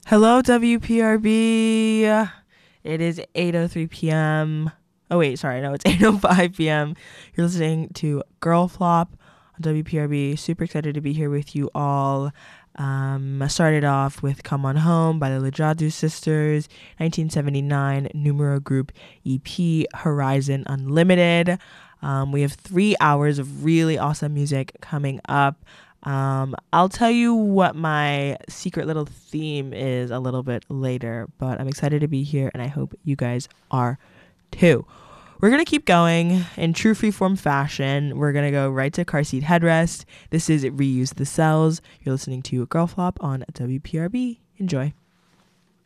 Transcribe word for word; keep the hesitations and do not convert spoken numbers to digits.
Hello, W P R B. It is eight oh three p.m. Oh, wait, sorry. No, it's eight oh five p.m. You're listening to Girl Flop on W P R B. Super excited to be here with you all. Um, I started off with Come On Home by the Lajadu Sisters, nineteen seventy-nine numero group E P, Horizon Unlimited. Um, we have three hours of really awesome music coming up. Um, I'll tell you what my secret little theme is a little bit later, but I'm excited to be here and I hope you guys are too. We're going to keep going in true freeform fashion. We're going to go right to Car Seat Headrest. This is Reuse the Cells. You're listening to Girl Flop on W P R B. Enjoy.